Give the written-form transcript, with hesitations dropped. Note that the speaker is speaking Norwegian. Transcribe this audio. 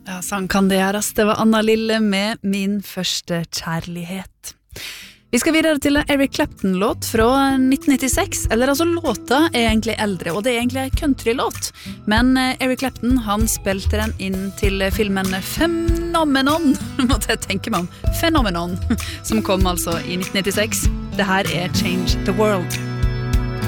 Ja, sånn kan det gjøres. Det var Anna Lille med Min første kjærlighet. Vi skal videre til en Eric Clapton-låt fra 1996. Eller altså, låta er egentlig eldre, og det er egentlig en country-låt. Men Eric Clapton, han spilte den inn til filmen Phenomenon, måtte jeg tenke meg om, Phenomenon, som kom altså i 1996. Det her er Change the World.